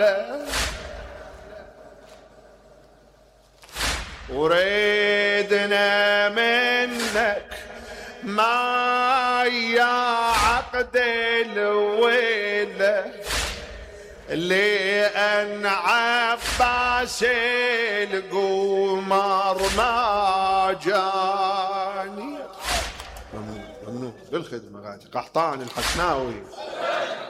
وريدنا منك ما يا عقد الويلة لأن عباس القمر ما جاني. ممنون بالخدمة غادي قحطان الحسناوي.